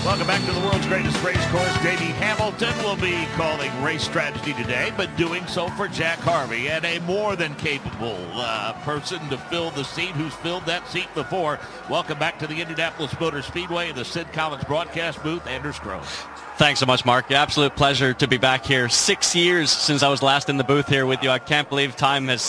Welcome back to the world's greatest race course. Davey Hamilton will be calling race strategy today, but doing so for Jack Harvey, and a more than capable person to fill the seat who's filled that seat before. Welcome back to the Indianapolis Motor Speedway in the Sid Collins broadcast booth, Anders Krone. Thanks so much, Mark. Absolute pleasure to be back here. 6 years since I was last in the booth here with you. I can't believe time has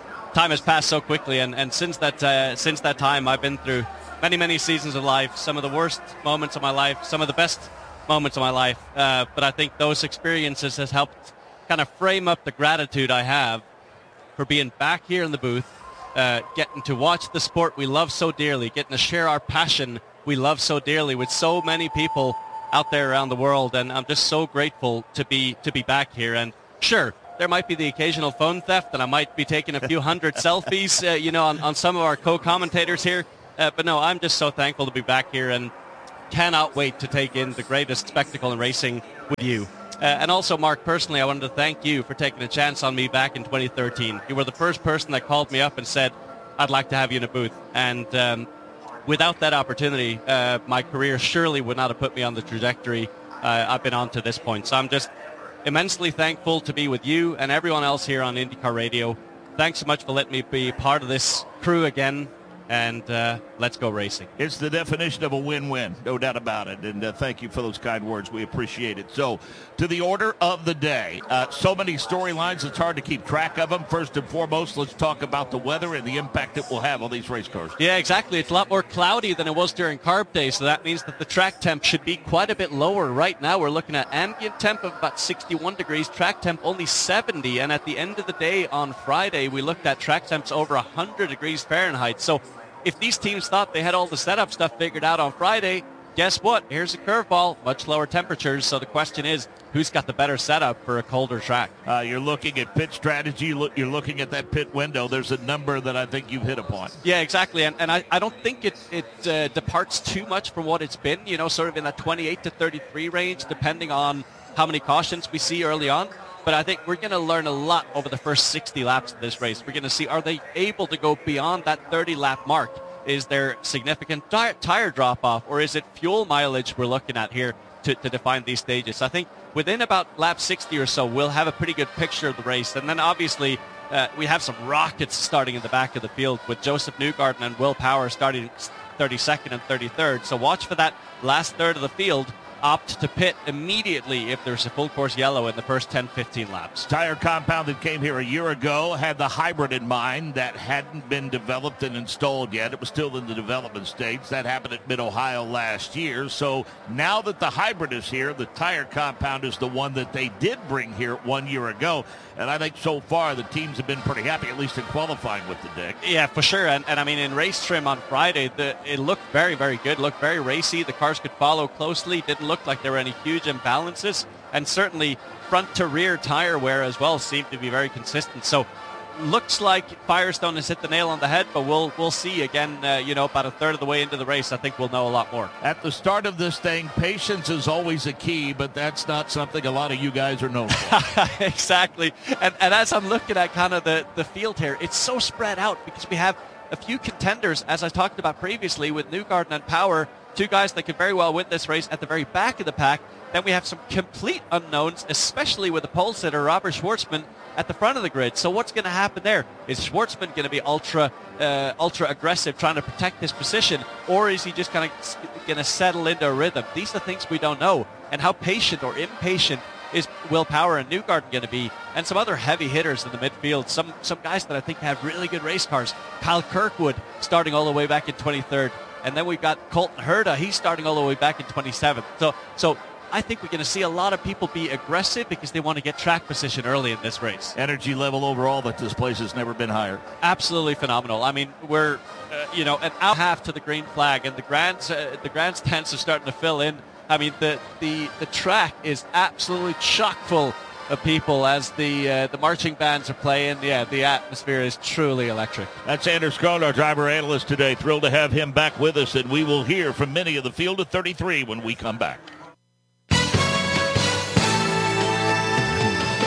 passed so quickly, and since that time I've been through many seasons of life, some of the worst moments of my life, some of the best moments of my life. But I think those experiences has helped kind of frame up the gratitude I have for being back here in the booth, getting to watch the sport we love so dearly, getting to share our passion we love so dearly with so many people out there around the world. And I'm just so grateful to be back here. And sure, there might be the occasional phone theft, and I might be taking a few hundred selfies, on some of our co-commentators here. But no, I'm just so thankful to be back here and cannot wait to take in the greatest spectacle in racing with you. And also, Mark, personally, I wanted to thank you for taking a chance on me back in 2013. You were the first person that called me up and said, I'd like to have you in a booth. And without that opportunity, my career surely would not have put me on the trajectory I've been on to this point. So I'm just immensely thankful to be with you and everyone else here on IndyCar Radio. Thanks so much for letting me be part of this crew again. And let's go racing. It's the definition of a win-win, no doubt about it. And thank you for those kind words. We appreciate it. So, to the order of the day. So many storylines, it's hard to keep track of them. First and foremost, let's talk about the weather and the impact it will have on these race cars. Yeah, exactly. It's a lot more cloudy than it was during Carb Day, so that means that the track temp should be quite a bit lower. Right now, we're looking at ambient temp of about 61 degrees, track temp only 70. And at the end of the day on Friday, we looked at track temps over 100 degrees Fahrenheit. So, if these teams thought they had all the setup stuff figured out on Friday, guess what? Here's a curveball, much lower temperatures. So the question is, who's got the better setup for a colder track? You're looking at pit strategy. You're looking at that pit window. There's a number that I think you've hit upon. Yeah, exactly. And I don't think it departs too much from what it's been, sort of in that 28 to 33 range, depending on how many cautions we see early on. But I think we're going to learn a lot over the first 60 laps of this race. We're going to see, are they able to go beyond that 30-lap mark? Is there significant tire drop-off, or is it fuel mileage we're looking at here to define these stages? I think within about lap 60 or so, we'll have a pretty good picture of the race. And then obviously, we have some rockets starting in the back of the field with Joseph Newgarden and Will Power starting 32nd and 33rd. So watch for that last third of the field opt to pit immediately if there's a full course yellow in the first 10-15 laps. Tire compound that came here a year ago had the hybrid in mind that hadn't been developed and installed yet. It was still in the development stage. That happened at Mid-Ohio last year. So now that the hybrid is here, the tire compound is the one that they did bring here 1 year ago. And I think so far the teams have been pretty happy, at least in qualifying with the deck. Yeah, for sure. And I mean, in race trim on Friday, it looked very, very good. Looked very racy. The cars could follow closely. Didn't look like there were any huge imbalances. And certainly front to rear tire wear as well seemed to be very consistent. So looks like Firestone has hit the nail on the head, but we'll see again, about a third of the way into the race. I think we'll know a lot more. At the start of this thing, patience is always a key, but that's not something a lot of you guys are known for. Exactly. And as I'm looking at kind of the field here, it's so spread out because we have a few contenders, as I talked about previously, with Newgarden and Power, two guys that could very well win this race at the very back of the pack. Then we have some complete unknowns, especially with the pole sitter, Robert Schwartzman, at the front of the grid. So what's going to happen there? Is Schwartzman going to be ultra aggressive trying to protect his position, or is he just going to settle into a rhythm? These are things we don't know. And how patient or impatient is Will Power and Newgarden going to be? And some other heavy hitters in the midfield, some guys that I think have really good race cars. Kyle Kirkwood starting all the way back in 23rd. And then we've got Colton Herta. He's starting all the way back in 27th. So I think we're going to see a lot of people be aggressive because they want to get track position early in this race. Energy level overall that this place has never been higher. Absolutely phenomenal. I mean, we're, an hour and a half to the green flag, and the grandstands are starting to fill in. I mean, the track is absolutely chock full of people as the marching bands are playing. Yeah, the atmosphere is truly electric. That's Anders Krone, our driver analyst today. Thrilled to have him back with us, and we will hear from many of the field of 33 when we come back.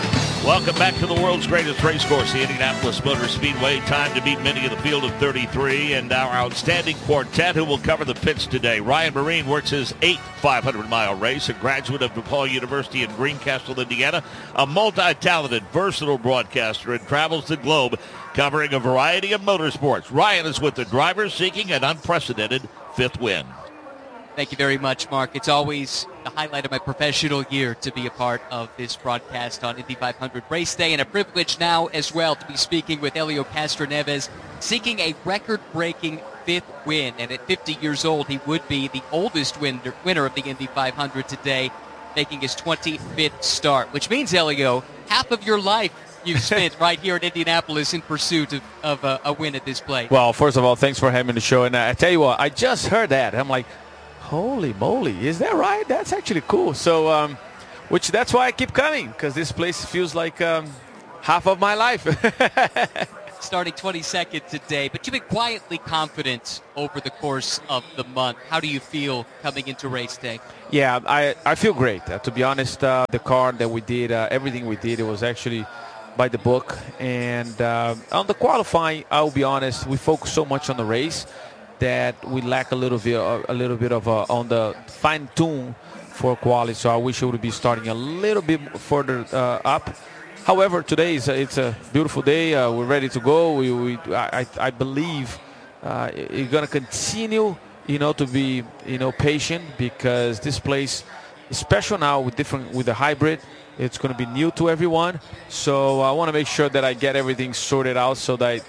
Welcome back to the world's greatest race course, the Indianapolis Motor Speedway. Time to meet many of the field of 33 and our outstanding quartet who will cover the pits today. Ryan Marine works his 8th 500-mile race, a graduate of DePaul University in Greencastle, Indiana, a multi-talented, versatile broadcaster, and travels the globe covering a variety of motorsports. Ryan is with the drivers seeking an unprecedented 5th win. Thank you very much, Mark. It's always the highlight of my professional year to be a part of this broadcast on Indy 500 Race Day, and a privilege now as well to be speaking with Helio Castroneves, seeking a record-breaking 5th win. And at 50 years old, he would be the oldest winner of the Indy 500 today, making his 25th start, which means, Helio, half of your life you've spent right here in Indianapolis in pursuit of a win at this place. Well, first of all, thanks for having the show. And I tell you what, I just heard that. I'm like, holy moly, is that right? That's actually cool. So, that's why I keep coming, because this place feels like half of my life. Starting 22nd today, but you've been quietly confident over the course of the month. How do you feel coming into race day? Yeah, I feel great. To be honest, the car that we did, everything we did, it was actually by the book. And on the qualifying, I'll be honest, we focus so much on the race that we lack a little bit of on the fine tune for quality. So I wish it would be starting a little bit further up. However, today it's a beautiful day. We're ready to go. I believe you're gonna continue, to be, patient, because this place is special now with the hybrid. It's going to be new to everyone. So I want to make sure that I get everything sorted out so that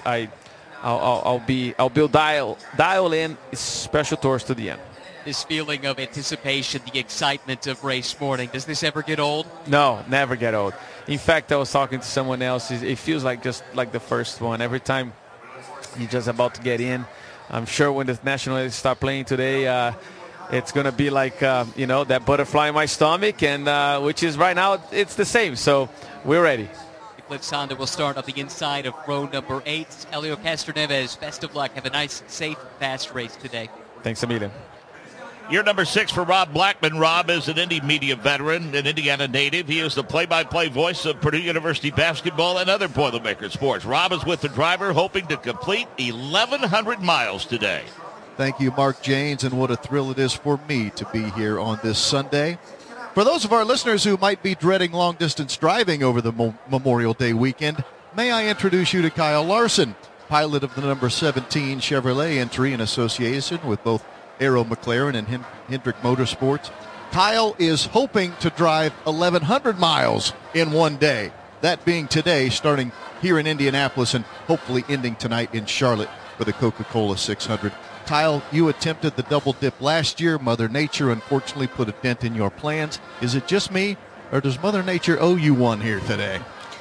I'll dial in special tours to the end. This feeling of anticipation, the excitement of race morning, does this ever get old? No, never get old. In fact, I was talking to someone else. It feels like just like the first one. Every time you're just about to get in, I'm sure when the National League start playing today, it's going to be like, that butterfly in my stomach, and which is right now, it's the same. So we're ready. Eclipse Honda will start on the inside of row number 8. Helio Castroneves, best of luck. Have a nice, safe, fast race today. Thanks a million. Year number 6 for Rob Blackman. Rob is an Indy media veteran, an Indiana native. He is the play-by-play voice of Purdue University basketball and other Boilermaker sports. Rob is with the driver, hoping to complete 1,100 miles today. Thank you, Mark Jaynes, and what a thrill it is for me to be here on this Sunday. For those of our listeners who might be dreading long-distance driving over the Memorial Day weekend, may I introduce you to Kyle Larson, pilot of the number 17 Chevrolet entry in association with both Arrow McLaren and Hendrick Motorsports. Kyle is hoping to drive 1,100 miles in one day, that being today, starting here in Indianapolis and hopefully ending tonight in Charlotte for the Coca-Cola 600. Kyle, you attempted the double dip last year. Mother Nature unfortunately put a dent in your plans. Is it just me, or does Mother Nature owe you one here today?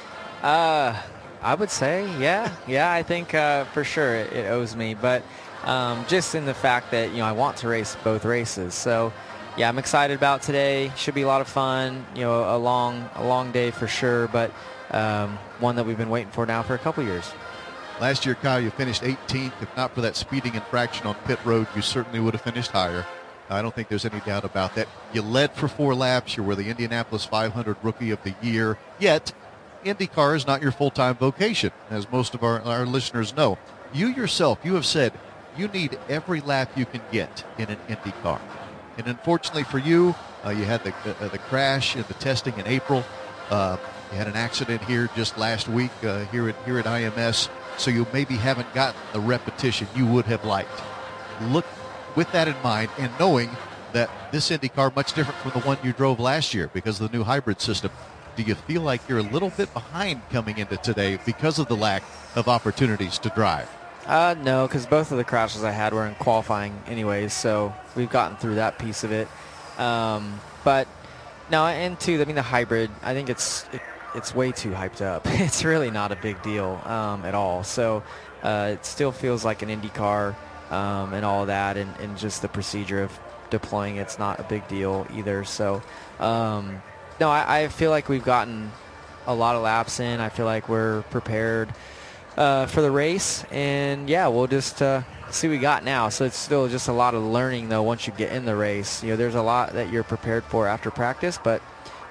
I would say, yeah, I think for sure it owes me, but just in the fact that, I want to race both races. So, yeah, I'm excited about today. Should be a lot of fun, a long day for sure, but one that we've been waiting for now for a couple years. Last year, Kyle, you finished 18th. If not for that speeding infraction on pit road, you certainly would have finished higher. I don't think there's any doubt about that. You led for 4 laps. You were the Indianapolis 500 Rookie of the Year. Yet, IndyCar is not your full-time vocation, as most of our listeners know. You yourself, you have said you need every lap you can get in an IndyCar. And unfortunately for you, you had the crash in the testing in April. You had an accident here just last week here at IMS. So you maybe haven't gotten the repetition you would have liked. Look with that in mind and knowing that this IndyCar much different from the one you drove last year because of the new hybrid system. Do you feel like you're a little bit behind coming into today because of the lack of opportunities to drive? No, because both of the crashes I had were in qualifying anyways, so we've gotten through that piece of it. But no, and too, the hybrid, I think it's way too hyped up. It's really not a big deal at all. So it still feels like an IndyCar and all that, and just the procedure of deploying it's not a big deal either. So no, I feel like we've gotten a lot of laps in. I feel like we're prepared for the race, and yeah, we'll just see what we got now. So it's still just a lot of learning though once you get in the race. There's a lot that you're prepared for after practice, but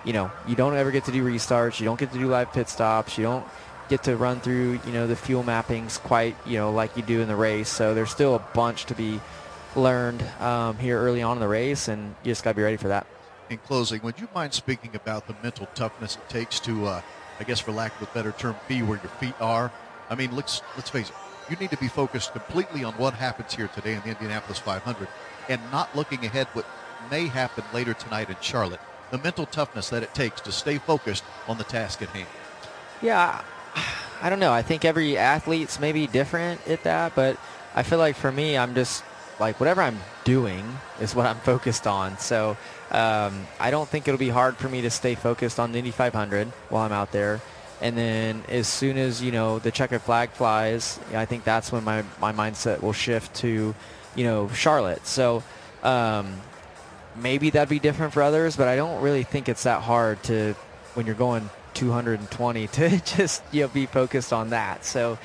you don't ever get to do restarts. You don't get to do live pit stops. You don't get to run through, the fuel mappings quite, like you do in the race. So there's still a bunch to be learned here early on in the race, and you just got to be ready for that. In closing, would you mind speaking about the mental toughness it takes to, I guess for lack of a better term, be where your feet are? I mean, let's face it. You need to be focused completely on what happens here today in the Indianapolis 500 and not looking ahead what may happen later tonight in Charlotte. The mental toughness that it takes to stay focused on the task at hand. Yeah, I don't know. I think every athlete's maybe different at that, but I feel like for me, I'm just like whatever I'm doing is what I'm focused on. So I don't think it'll be hard for me to stay focused on the Indy 500 while I'm out there. And then as soon as, the checkered flag flies, I think that's when my mindset will shift to, Charlotte. So maybe that'd be different for others, but I don't really think it's that hard to, when you're going 220, to just, be focused on that. So,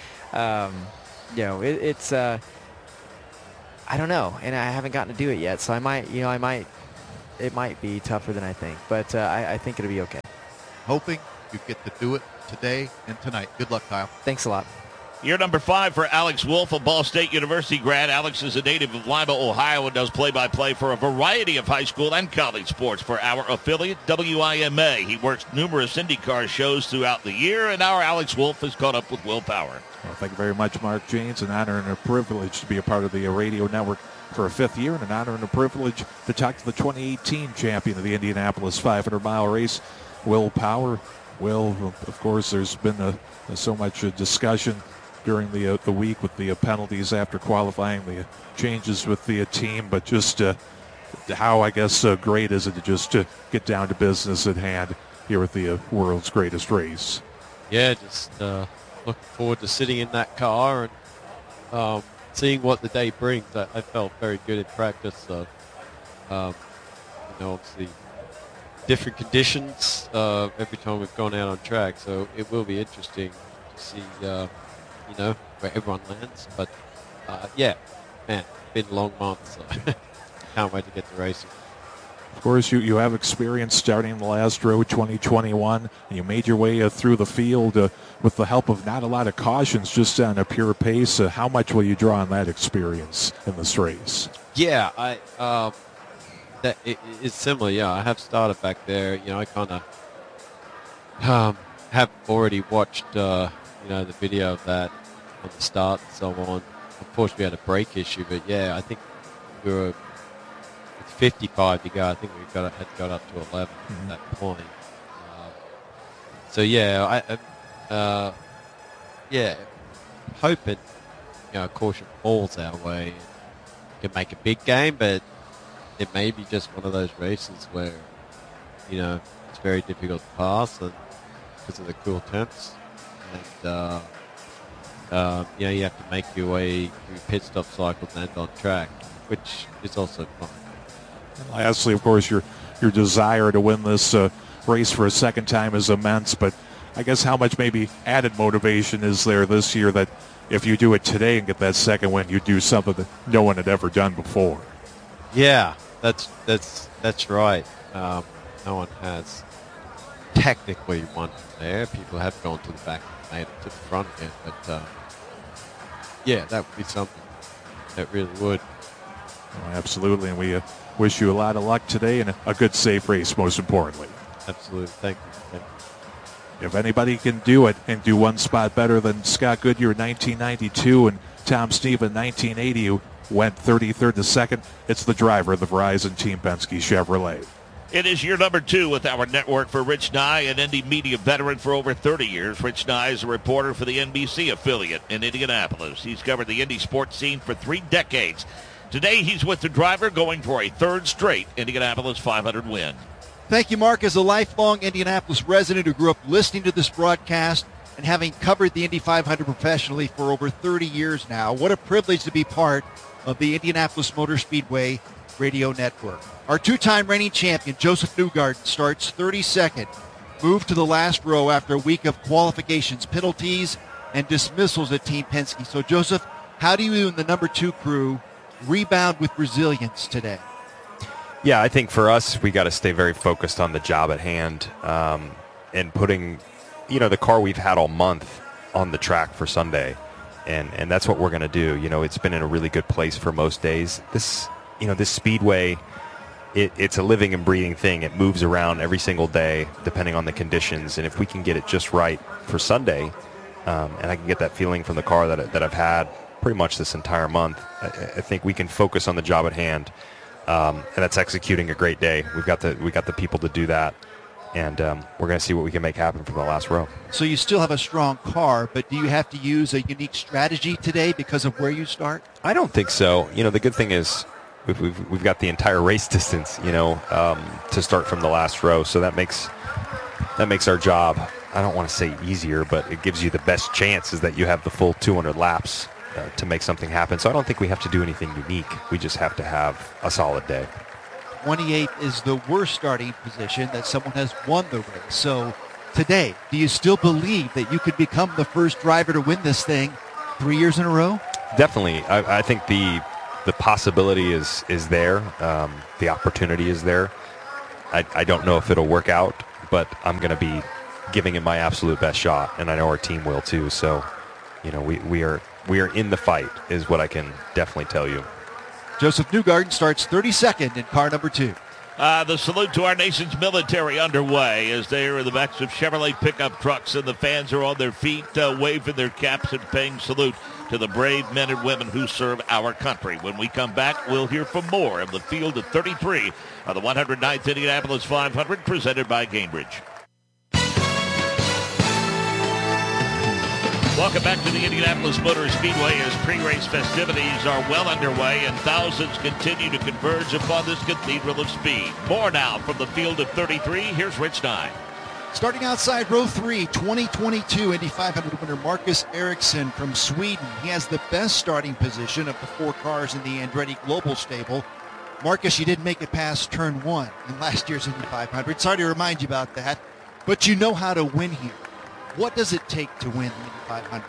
it's, I don't know. And I haven't gotten to do it yet. So it might be tougher than I think, but I think it'll be okay. Hoping you get to do it today and tonight. Good luck, Kyle. Thanks a lot. Year number 5 for Alex Wolf, a Ball State University grad. Alex is a native of Lima, Ohio, and does play-by-play for a variety of high school and college sports for our affiliate, WIMA. He works numerous IndyCar shows throughout the year, and our Alex Wolf has caught up with Will Power. Well, thank you very much, Mark Janes. An honor and a privilege to be a part of the radio network for a 5th year, and an honor and a privilege to talk to the 2018 champion of the Indianapolis 500-mile race, Will Power. Will, of course, there's been so much discussion during the week with the penalties after qualifying, the changes with the team, but just how, I guess, great is it to just get down to business at hand here at the world's greatest race? Yeah, just looking forward to sitting in that car and seeing what the day brings. I felt very good in practice. So, obviously, different conditions every time we've gone out on track, so it will be interesting to see where everyone lands. But yeah, man, been a long month, so can't wait to get to racing. Of course, you have experience starting the last row 2021, and you made your way through the field with the help of not a lot of cautions, just on a pure pace. How much will you draw on that experience in this race? Yeah, it's similar. Yeah, I have started back there. I kind of have already watched the video of that on the start and so on. Unfortunately, we had a brake issue, but yeah, I think we were 55 to go. I think we had got up to 11 at that point. So yeah, hoping caution falls our way, can make a big game, but it may be just one of those races where it's very difficult to pass and because of the cool temps, and you have to make your way through pit stop cycles and on track, which is also fun. And lastly, of course, your desire to win this race for a second time is immense, but I guess how much maybe added motivation is there this year that if you do it today and get that second win, you do something that no one had ever done before? Yeah, that's right. No one has technically won there. People have gone to the back and made it to the front again, but yeah, that would be something. That really would. Oh, absolutely, and we wish you a lot of luck today and a good, safe race, most importantly. Absolutely. Thank you. If anybody can do it and do one spot better than Scott Goodyear in 1992 and Tom Steve in 1980, who went 33rd to 2nd, it's the driver of the Verizon Team Penske Chevrolet. It is year number 2 with our network for Rich Nye, an Indy media veteran for over 30 years. Rich Nye is a reporter for the NBC affiliate in Indianapolis. He's covered the Indy sports scene for 3 decades. Today, he's with the driver going for a 3rd straight Indianapolis 500 win. Thank you, Mark. As a lifelong Indianapolis resident who grew up listening to this broadcast and having covered the Indy 500 professionally for over 30 years now, what a privilege to be part of the Indianapolis Motor Speedway radio network. Our 2-time reigning champion, Josef Newgarden, starts 32nd, moved to the last row after a week of qualifications, penalties, and dismissals at Team Penske. So, Josef, how do you and the number 2 crew rebound with resilience today? Yeah, I think for us, we got to stay very focused on the job at hand and putting, the car we've had all month on the track for Sunday. And that's what we're going to do. It's been in a really good place for most days. This speedway, it's a living and breathing thing. It moves around every single day depending on the conditions. And if we can get it just right for Sunday, and I can get that feeling from the car that I've had pretty much this entire month, I think we can focus on the job at hand. And that's executing a great day. We got the people to do that, and we're going to see what we can make happen from the last row. So you still have a strong car, but do you have to use a unique strategy today because of where you start? I don't think so. The good thing is we've got the entire race distance, to start from the last row. So that makes our job, I don't want to say easier, but it gives you the best chance is that you have the full 200 laps to make something happen. So I don't think we have to do anything unique. We just have to have a solid day. 28 is the worst starting position that someone has won the race. So today, do you still believe that you could become the first driver to win this thing 3 years in a row? Definitely. I think the possibility is there. The opportunity is there. I don't know if it'll work out, but I'm going to be giving it my absolute best shot, and I know our team will too. So, we are in the fight, is what I can definitely tell you. Josef Newgarden starts 32nd in car number 2. The salute to our nation's military underway as they are in the backs of Chevrolet pickup trucks, and the fans are on their feet waving their caps and paying salute to the brave men and women who serve our country. When we come back, we'll hear from more of the field of 33 of the 109th Indianapolis 500 presented by Gainbridge. Welcome back to the Indianapolis Motor Speedway as pre-race festivities are well underway and thousands continue to converge upon this cathedral of speed. More now from the field of 33. Here's Rich Nye. Starting outside row 3, 2022 Indy 500 winner Marcus Ericsson from Sweden. He has the best starting position of the 4 cars in the Andretti Global stable. Marcus, you didn't make it past turn 1 in last year's Indy 500. Sorry to remind you about that, but you know how to win here. What does it take to win the Indy 500?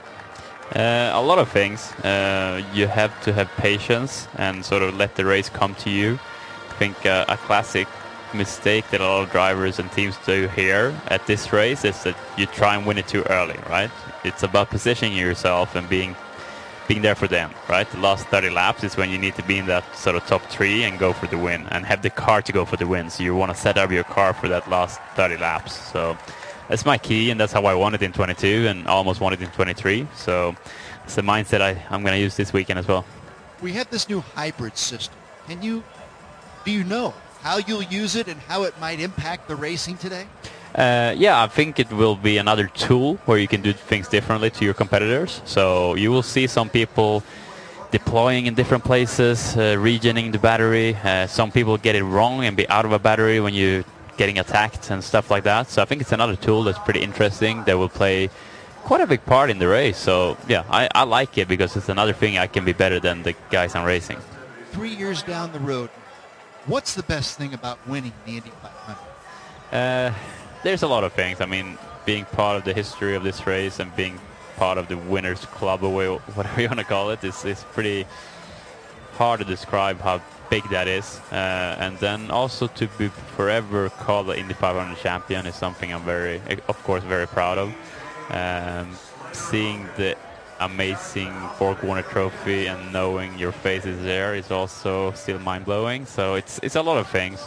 A lot of things. You have to have patience and sort of let the race come to you. I think a classic mistake that a lot of drivers and teams do here at this race is that you try and win it too early, right? It's about positioning yourself and being there for them, right? The last 30 laps is when you need to be in that sort of top 3 and go for the win and have the car to go for the win. So you want to set up your car for that last 30 laps. So that's my key, and that's how I won it in 22 and almost won it in 23. So it's the mindset I'm going to use this weekend as well. We have this new hybrid system. Do you know how you'll use it and how it might impact the racing today? Yeah, I think it will be another tool where you can do things differently to your competitors. So you will see some people deploying in different places, regenerating the battery. Some people get it wrong and be out of a battery when you getting attacked and stuff like that. So I think it's another tool that's pretty interesting that will play quite a big part in the race. So yeah, I like it because it's another thing I can be better than the guys I'm racing. 3 years down the road, what's the best thing about winning the Indy 500? There's a lot of things. I mean, being part of the history of this race and being part of the winners club, or whatever you want to call it, is pretty hard to describe how big that is. And then also to be forever called the Indy 500 champion is something I'm very proud of. Seeing the amazing Borg Warner trophy and knowing your face is there is also still mind-blowing. So it's a lot of things.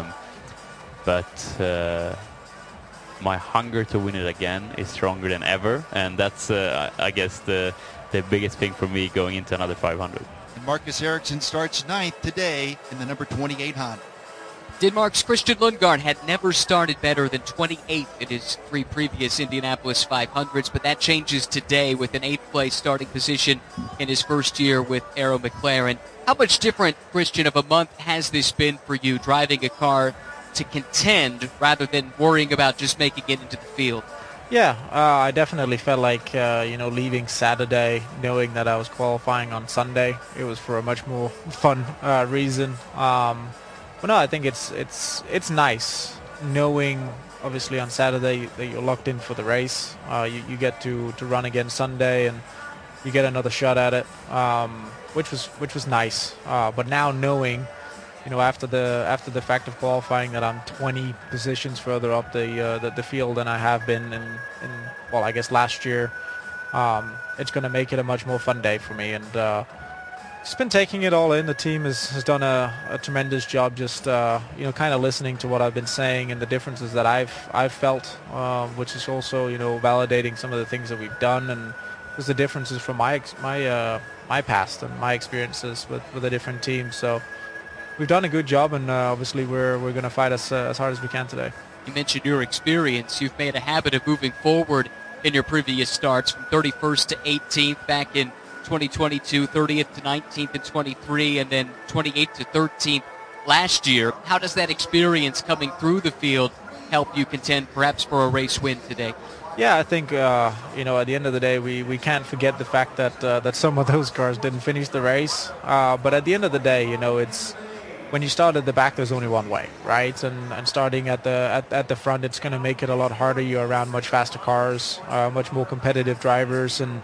But my hunger to win it again is stronger than ever, and that's I guess the biggest thing for me going into another 500. And Marcus Ericsson starts 9th today in the number 28 Honda. Denmark's Christian Lundgaard had never started better than 28th in his 3 previous Indianapolis 500s, but that changes today with an 8th place starting position in his first year with Arrow McLaren. How much different, Christian, of a month has this been for you, driving a car to contend rather than worrying about just making it into the field? Yeah, I definitely felt like, leaving Saturday, knowing that I was qualifying on Sunday, it was for a much more fun reason. But no, I think it's nice knowing, obviously, on Saturday that you're locked in for the race. You get to run again Sunday, and you get another shot at it, which was nice. But now knowing, after the fact of qualifying, that I'm 20 positions further up the field than I have been in I guess last year. It's going to make it a much more fun day for me, and just been taking it all in. The team has done a tremendous job, just kind of listening to what I've been saying and the differences that I've felt, which is also validating some of the things that we've done, and there's the differences from my past and my experiences with the different teams. So we've done a good job, and obviously we're going to fight as hard as we can today. You mentioned your experience. You've made a habit of moving forward in your previous starts from 31st to 18th back in 2022, 30th to 19th in 23, and then 28th to 13th last year. How does that experience coming through the field help you contend perhaps for a race win today? Yeah, I think, at the end of the day, we can't forget the fact that some of those cars didn't finish the race. But at the end of the day, it's when you start at the back, there's only one way, right? And starting at the front, it's going to make it a lot harder. You're around much faster cars, much more competitive drivers. And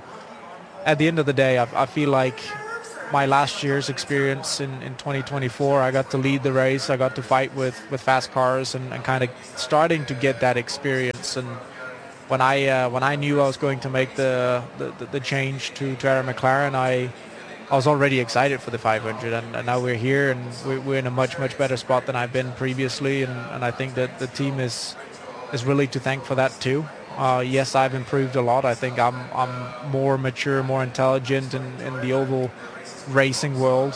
at the end of the day, I feel like my last year's experience in 2024, I got to lead the race. I got to fight with fast cars and kind of starting to get that experience. And when I knew I was going to make the change to Aaron McLaren, I was already excited for the 500, and now we're here, and we're in a much better spot than I've been previously, and I think that the team is really to thank for that too. Yes, I've improved a lot. I think I'm more mature, more intelligent in the oval racing world,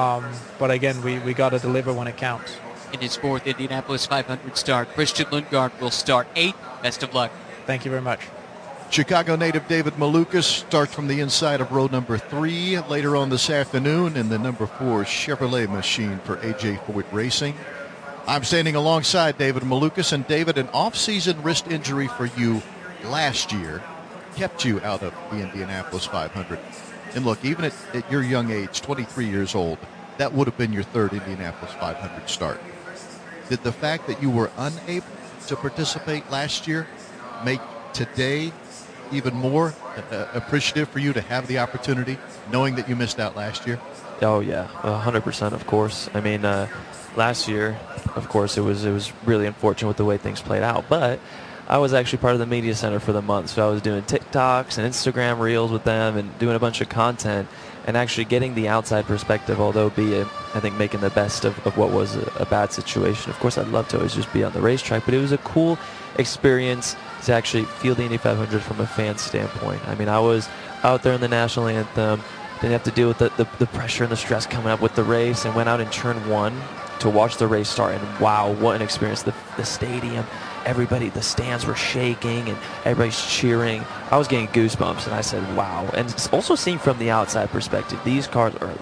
but again, we got to deliver when it counts. In his fourth Indianapolis 500 start, Christian Lundgaard will start 8th. Best of luck. Thank you very much. Chicago native David Malukas starts from the inside of row number 3 later on this afternoon in the number 4 Chevrolet machine for AJ Foyt Racing. I'm standing alongside David Malukas, and David, an off-season wrist injury for you last year kept you out of the Indianapolis 500. And look, even at your young age, 23 years old, that would have been your third Indianapolis 500 start. Did the fact that you were unable to participate last year make today even more appreciative for you to have the opportunity, knowing that you missed out last year? Oh yeah, 100%, of course. I mean, last year, of course, it was really unfortunate with the way things played out, but I was actually part of the media center for the month, so I was doing TikToks and Instagram reels with them and doing a bunch of content and actually getting the outside perspective, although I think making the best of what was a bad situation. Of course, I'd love to always just be on the racetrack, but it was a cool experience to actually feel the Indy 500 from a fan standpoint. I mean, I was out there in the national anthem, didn't have to deal with the pressure and the stress coming up with the race, and went out in turn 1 to watch the race start, and wow, what an experience. The stadium, everybody, the stands were shaking and everybody's cheering. I was getting goosebumps, and I said, wow. And also seeing from the outside perspective, these cars are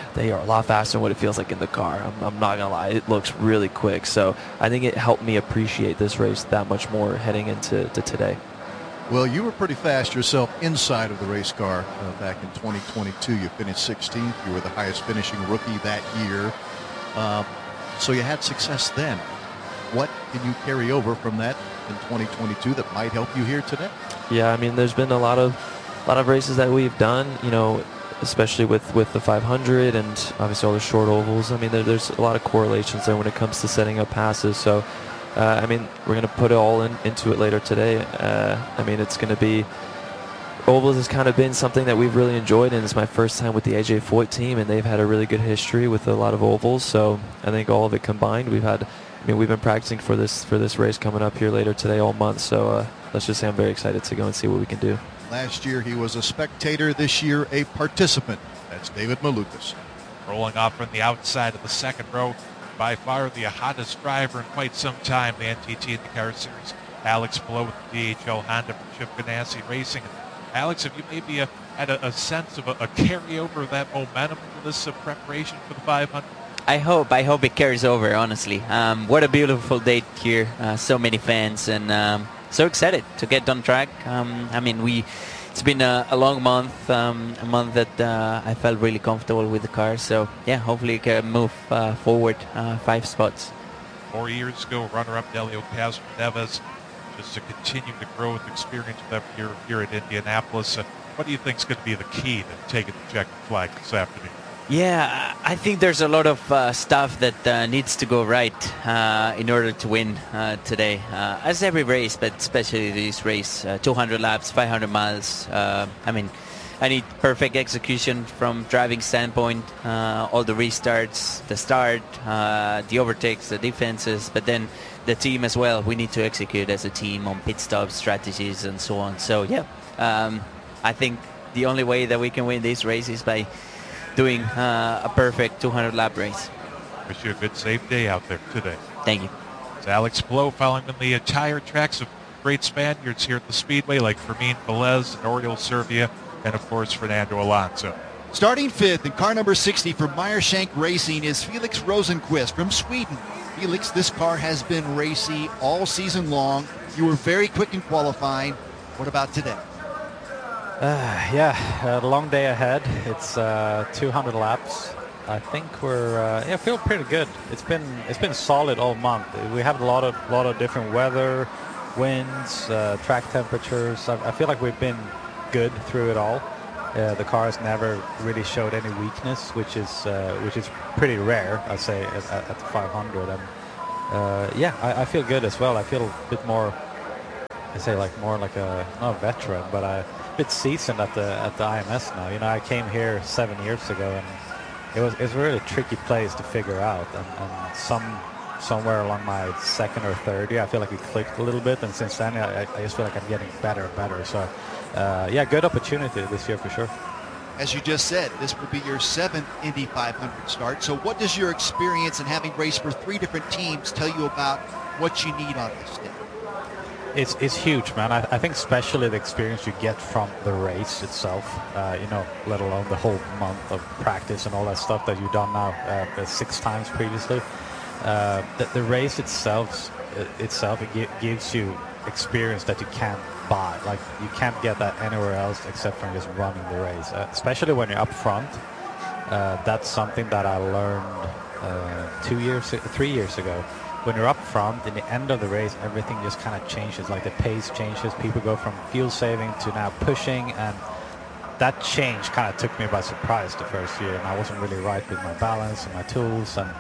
a lot faster than what it feels like in the car. I'm not gonna lie, it looks really quick. So I think it helped me appreciate this race that much more heading into today. Well, you were pretty fast yourself inside of the race car back in 2022. You finished 16th. You were the highest finishing rookie that year. So you had success then. What can you carry over from that in 2022 that might help you here today? Yeah, I mean, there's been a lot of races that we've done, especially with the 500 and obviously all the short ovals. I mean, there's a lot of correlations there when it comes to setting up passes. So, I mean, we're going to put it all into it later today. I mean, it's going to be ovals has kind of been something that we've really enjoyed, and it's my first time with the AJ Foyt team, and they've had a really good history with a lot of ovals. So I think all of it combined, we've been practicing for this race coming up here later today all month. So let's just say I'm very excited to go and see what we can do. Last year he was a spectator. This year a participant. That's David Malukas. Rolling off from the outside of the second row, by far the hottest driver in quite some time, the NTT IndyCar Series, Alex Palou with the DHL Honda from Chip Ganassi Racing. Alex, have you maybe had a sense of a carryover of that momentum for this preparation for the 500? I hope it carries over, honestly. What a beautiful day here. So many fans, and so excited to get on track. I mean, it's been a long month, a month that I felt really comfortable with the car. So, yeah, hopefully we can move forward 5 spots. 4 years ago, runner-up Helio Castroneves, just to continue to grow with experience with here at Indianapolis. What do you think is going to be the key to taking the checkered flag this afternoon? Yeah, I think there's a lot of stuff that needs to go right in order to win today. As every race, but especially this race, 200 laps, 500 miles. I need perfect execution from driving standpoint, all the restarts, the start, the overtakes, the defenses, but then the team as well. We need to execute as a team on pit stop strategies and so on. So yeah, I think the only way that we can win this race is by doing a perfect 200 lap race. Wish you a good safe day out there today. Thank you. It's Alex Palou following in the tire tracks of great Spaniards here at the Speedway like Fermin Velez and Oriol Servia, and of course Fernando Alonso. Starting fifth in car number 60 for Meyershank Racing is Felix Rosenqvist from Sweden. Felix, this car has been racy all season long. You were very quick in qualifying. What about today? A long day ahead. It's 200 laps. I think we're feel pretty good. It's been solid all month. We have a lot of different weather, winds, track temperatures. I feel like we've been good through it all. The car has never really showed any weakness, which is pretty rare, I'd say, at the 500. And I feel good as well. I feel a bit more, more like not a veteran, but a bit seasoned at the IMS now. You know, I came here 7 years ago, and it was a really tricky place to figure out. And somewhere along my second or third year, I feel like we clicked a little bit, and since then I just feel like I'm getting better and better. So good opportunity this year for sure. As you just said, this will be your 7th Indy 500 start. So what does your experience in having raced for 3 different teams tell you about what you need on this day? It's huge, man. I think especially the experience you get from the race itself, let alone the whole month of practice and all that stuff that you've done now 6 times previously. The race itself gives you experience that you can't buy. Like, you can't get that anywhere else except from just running the race, especially when you're up front. That's something that I learned 3 years ago. When you're up front, in the end of the race, everything just kind of changes. Like, the pace changes. People go from fuel saving to now pushing, and that change kind of took me by surprise the first year, and I wasn't really right with my balance and my tools. And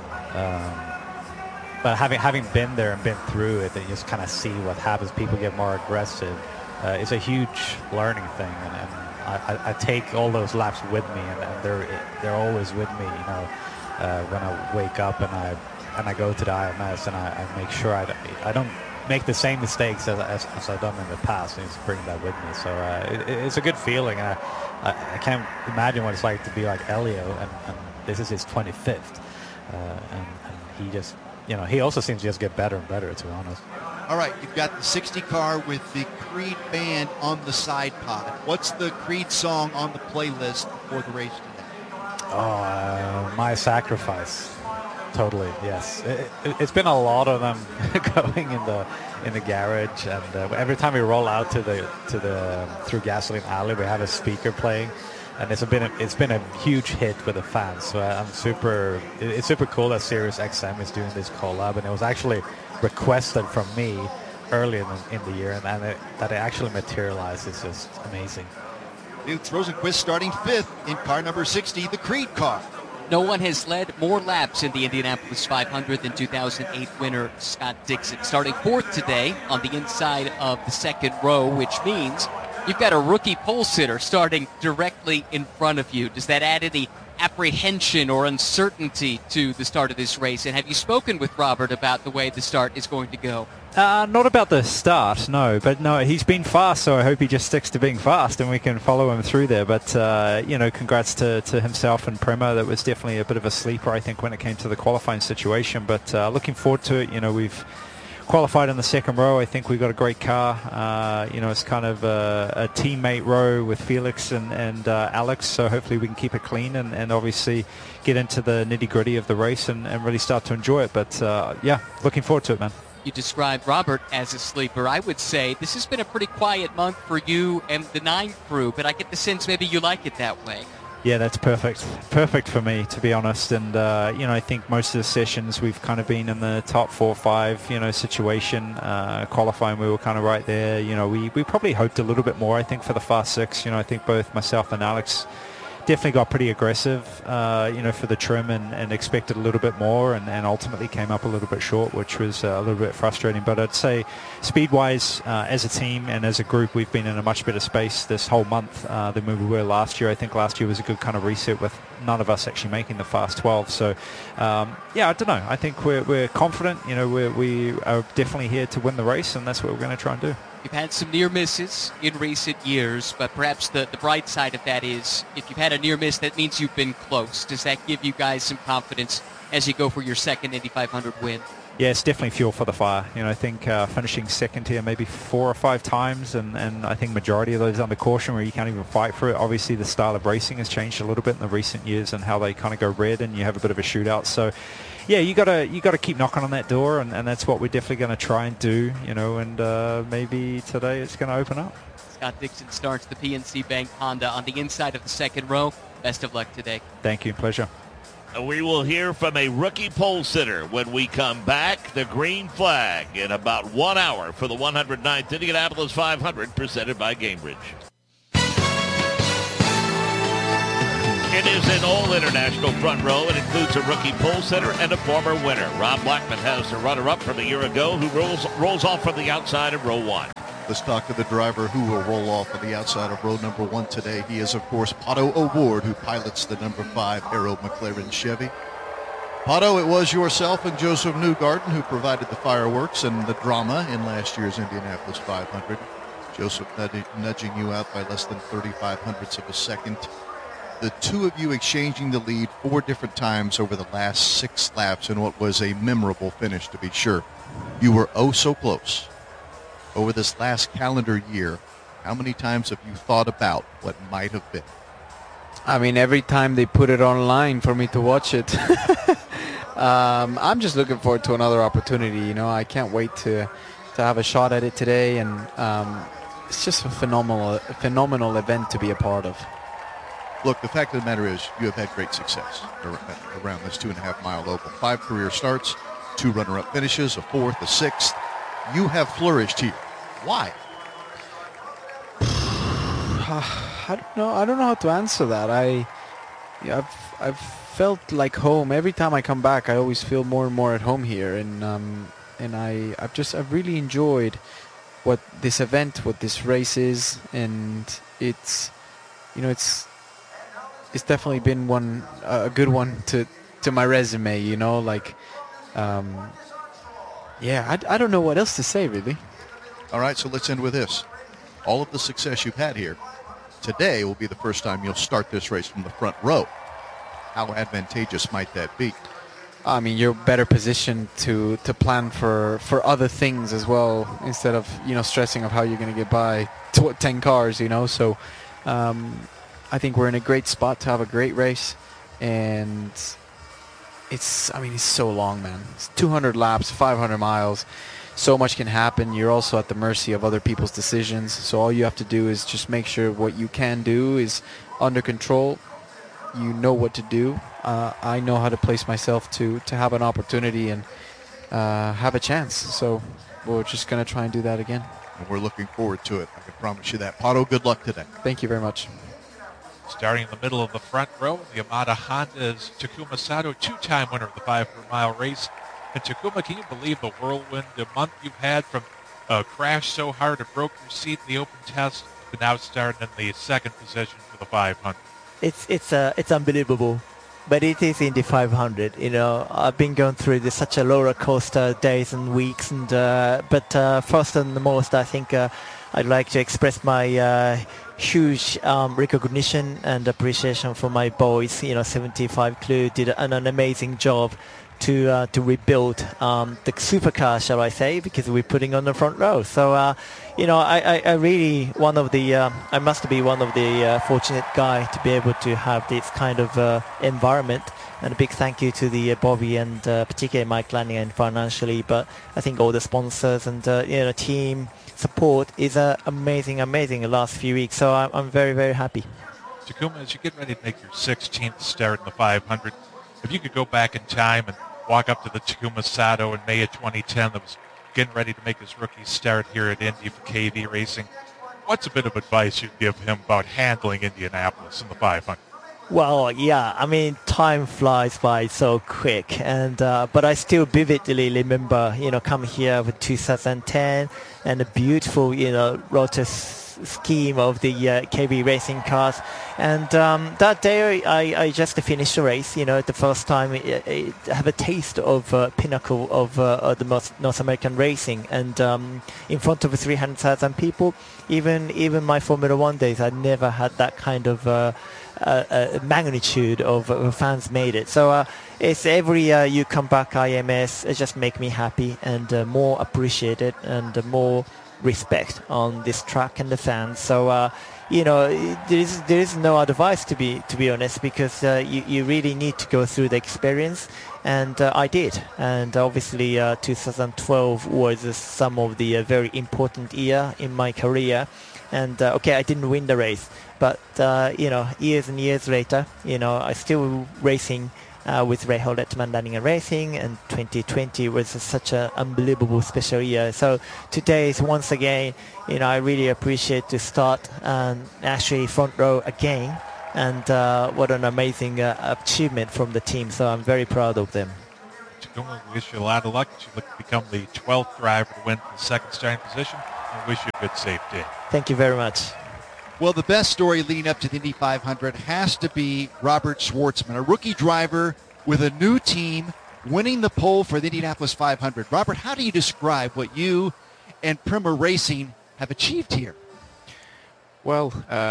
but having been there and been through it, and just kind of see what happens, people get more aggressive. It's a huge learning thing, and I take all those laps with me, and they're always with me. You know, when I wake up and I go to the IMS, and I make sure I don't make the same mistakes as I've done in the past, and just bring that with me. So it's a good feeling, and I can't imagine what it's like to be like Elio, and this is his 25th, and he just, he also seems to just get better and better, to be honest. All right, you've got the 60 car with the Creed band on the side pod. What's the Creed song on the playlist for the race today? My Sacrifice. Totally, yes. It's been a lot of them going in the garage, and every time we roll out to the through Gasoline Alley, we have a speaker playing, and it's been a huge hit with the fans. So it's super cool that Sirius XM is doing this collab, and it was actually requested from me early in the year, and that it actually materialized is just amazing. Felix Rosenqvist starting 5th in car number 60, the Creed car. No one has led more laps in the Indianapolis 500 than 2008 winner Scott Dixon. Starting 4th today on the inside of the second row, which means you've got a rookie pole sitter starting directly in front of you. Does that add any apprehension or uncertainty to the start of this race? And have you spoken with Robert about the way the start is going to go? Not about the start, no. But no, he's been fast, so I hope he just sticks to being fast and we can follow him through there. But, congrats to himself and Prema. That was definitely a bit of a sleeper, I think, when it came to the qualifying situation. But looking forward to it. We've qualified in the second row. I think we've got a great car. It's kind of a teammate row with Felix and Alex, so hopefully we can keep it clean and obviously get into the nitty-gritty of the race and really start to enjoy it. But, looking forward to it, man. You described Robert as a sleeper. I would say this has been a pretty quiet month for you and the 9 crew, but I get the sense maybe you like it that way. Yeah, that's perfect. Perfect for me, to be honest. And, I think most of the sessions we've kind of been in the top 4 or 5, situation. Qualifying, we were kind of right there. We probably hoped a little bit more, I think, for the Fast 6. I think both myself and Alex definitely got pretty aggressive, for the trim and expected a little bit more, and ultimately came up a little bit short, which was a little bit frustrating. But I'd say speed-wise, as a team and as a group, we've been in a much better space this whole month than we were last year. I think last year was a good kind of reset with none of us actually making the Fast 12. So, I don't know. I think we're confident. We are definitely here to win the race, and that's what we're going to try and do. You've had some near misses in recent years, but perhaps the bright side of that is if you've had a near miss, that means you've been close. Does that give you guys some confidence as you go for your second Indy 500 win? Yeah, it's definitely fuel for the fire. I think finishing second here maybe 4 or 5 times, and I think majority of those under caution where you can't even fight for it. Obviously, the style of racing has changed a little bit in the recent years and how they kind of go red and you have a bit of a shootout. So, yeah, you gotta keep knocking on that door, and that's what we're definitely going to try and do, and maybe today it's going to open up. Scott Dixon starts the PNC Bank Honda on the inside of the second row. Best of luck today. Thank you. Pleasure. We will hear from a rookie pole sitter when we come back. The green flag in about 1 hour for the 109th Indianapolis 500 presented by Gamebridge. It is an all-international front row. It includes a rookie pole sitter and a former winner. Rob Blackman has the runner-up from a year ago who rolls off from the outside of row 1. Let's talk to the driver who will roll off on the outside of row number 1 today. He is, of course, Pato O'Ward, who pilots the number 5 Aero McLaren Chevy. Pato, it was yourself and Joseph Newgarden who provided the fireworks and the drama in last year's Indianapolis 500. Joseph nudging you out by less than 35 hundredths of a second. The two of you exchanging the lead 4 different times over the last 6 laps in what was a memorable finish, to be sure. You were oh so close. Over this last calendar year, how many times have you thought about what might have been? I mean, every time they put it online for me to watch it. I'm just looking forward to another opportunity. I can't wait to have a shot at it today, and it's just a phenomenal event to be a part of. Look, the fact of the matter is you have had great success around this 2.5-mile oval. 5 career starts, 2 runner-up finishes, a 4th, a 6th. You have flourished here. Why? I don't know how to answer that. I've felt like home every time I come back. I always feel more and more at home here, and I've really enjoyed what this event, what this race is, and it's definitely been a good one to my resume. I don't know what else to say, really. All right, so let's end with this. All of the success you've had here, today will be the first time you'll start this race from the front row. How advantageous might that be? I mean, you're better positioned to plan for other things as well, instead of, stressing of how you're going to get by 10 cars, So I think we're in a great spot to have a great race, and it's so long, man. It's 200 laps, 500 miles. So much can happen. You're also at the mercy of other people's decisions. So all you have to do is just make sure what you can do is under control. You know what to do. I know how to place myself to have an opportunity and have a chance. So we're just going to try and do that again. And we're looking forward to it. I can promise you that. Pato, good luck today. Thank you very much. Starting in the middle of the front row, the Yamada Honda is Takuma Sato, 2-time winner of the 500-mile race. And Takuma, can you believe the whirlwind, the month you've had from a crash so hard it broke your seat in the open test to now starting in the second position for the 500? It's unbelievable, but it is in the 500. I've been going through such a roller coaster days and weeks, and but first and most, I think I'd like to express my huge recognition and appreciation for my boys. 75 Crew did an amazing job to rebuild the supercar, shall I say, because we're putting on the front row. So I really I must be one of the fortunate guy to be able to have this kind of environment. And a big thank you to the Bobby and particularly Mike Lanning and financially, but I think all the sponsors and team support is amazing the last few weeks. So I'm very, very happy. Takuma, as you get ready to make your 16th start in the 500, if you could go back in time and walk up to the Takuma Sato in May of 2010 that was getting ready to make his rookie start here at Indy for KV Racing, what's a bit of advice you'd give him about handling Indianapolis in the 500? Well, yeah. I mean, time flies by so quick, and but I still vividly remember, coming here with 2010 and the beautiful, rotor scheme of the KB racing cars, and that day I just finished the race. The first time I have a taste of pinnacle of the North American racing, and in front of 300,000 people. Even my Formula One days, I never had that kind of magnitude of fans made it. So it's every year you come back IMS, it just make me happy and more appreciated and more respect on this track and the fans. So there is no advice to be honest, because you really need to go through the experience, and I did. And obviously 2012 was some of the very important year in my career. And okay, I didn't win the race, but years and years later, I still racing with Ray Holletman Lanningham Racing, and 2020 was such an unbelievable special year. So today is once again, I really appreciate to start actually front row again, and what an amazing achievement from the team. So I'm very proud of them. Takuma, we wish you a lot of luck. You look to become the 12th driver to win the second starting position, and wish you a good safe day. Thank you very much. Well, the best story leading up to the Indy 500 has to be Robert Schwartzman, a rookie driver with a new team, winning the pole for the Indianapolis 500. Robert, how do you describe what you and Prema Racing have achieved here? Well,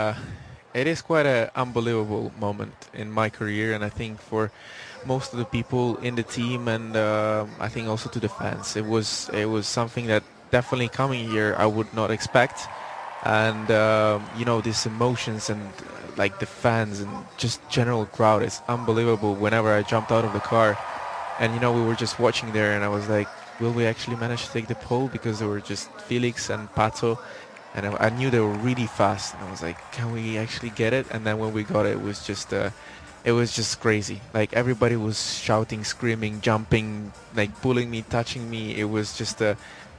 it is quite an unbelievable moment in my career, and I think for most of the people in the team, and I think also to the fans, it was something that definitely coming here I would not expect. And these emotions and like the fans and just general crowd is unbelievable. Whenever I jumped out of the car, and we were just watching there, and I was like, will we actually manage to take the pole? Because there were just Felix and Pato, and I knew they were really fast, and I was like, can we actually get it? And then when we got it, it was just crazy. Like everybody was shouting, screaming, jumping, like pulling me, touching me. It was just a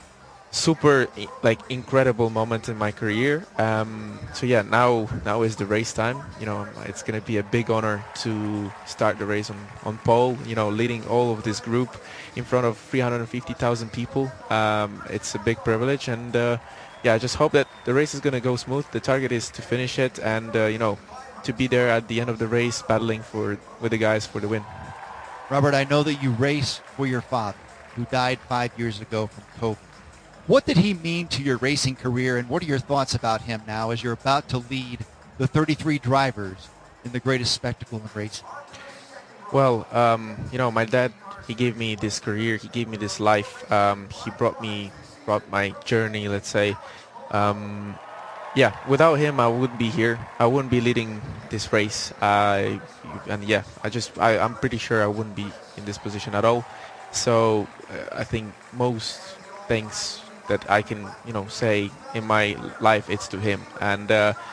super incredible moment in my career. So yeah, now is the race time. It's gonna be a big honor to start the race on pole, leading all of this group in front of 350,000 people. It's a big privilege, and I just hope that the race is gonna go smooth. The target is to finish it, and to be there at the end of the race battling with the guys for the win. Robert, I know that you race for your father, who died 5 years ago from COVID. What did he mean to your racing career, and what are your thoughts about him now as you're about to lead the 33 drivers in the greatest spectacle in racing? Well, my dad, he gave me this career, he gave me this life. He brought my journey, let's say. Without him, I wouldn't be here. I wouldn't be leading this race. I'm pretty sure I wouldn't be in this position at all. So I think most things that I can, say in my life, it's to him. And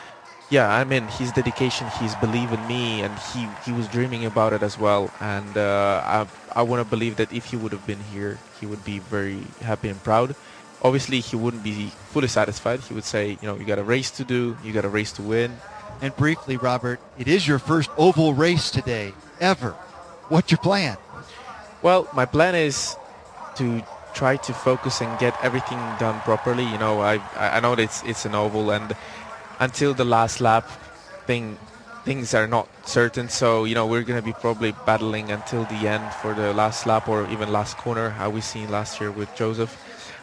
his dedication, his belief in me, and he was dreaming about it as well. And I want to believe that if he would have been here, he would be very happy and proud. Obviously, he wouldn't be fully satisfied. He would say, you got a race to do, you got a race to win. And briefly, Robert, it is your first oval race today, ever. What's your plan? Well, my plan is to try to focus and get everything done properly. I know that it's an oval, and until the last lap, things are not certain. So we're gonna be probably battling until the end for the last lap or even last corner, how we seen last year with Joseph.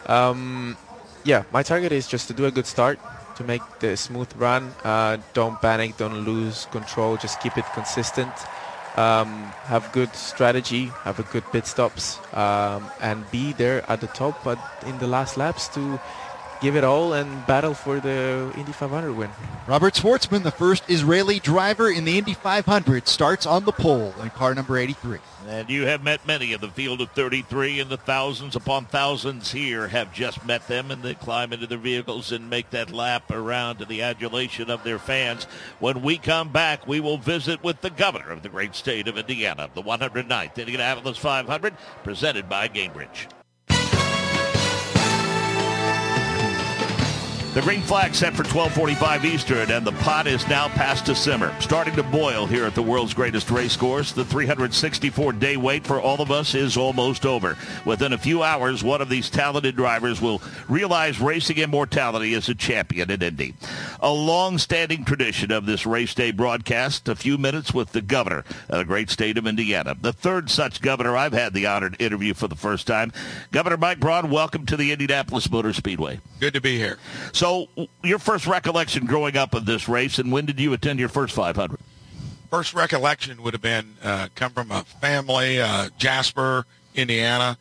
My target is just to do a good start, to make the smooth run. Don't panic, don't lose control, just keep it consistent. Have good strategy, have a good pit stops, and be there at the top but in the last laps to give it all and battle for the Indy 500 win. Robert Schwartzman, the first Israeli driver in the Indy 500, starts on the pole in car number 83. And you have met many of the field of 33, and the thousands upon thousands here have just met them, and they climb into their vehicles and make that lap around to the adulation of their fans. When we come back, we will visit with the governor of the great state of Indiana, the 109th Indianapolis 500, presented by Gainbridge. The green flag set for 12:45 Eastern, and the pot is now past to simmer. Starting to boil here at the world's greatest race course. The 364-day wait for all of us is almost over. Within a few hours, one of these talented drivers will realize racing immortality as a champion at Indy. A long-standing tradition of this race day broadcast, a few minutes with the governor of the great state of Indiana. The third such governor I've had the honor to interview for the first time. Governor Mike Braun, welcome to the Indianapolis Motor Speedway. Good to be here. So your first recollection growing up of this race, and when did you attend your first 500? First recollection would have been come from a family, Jasper, Indiana.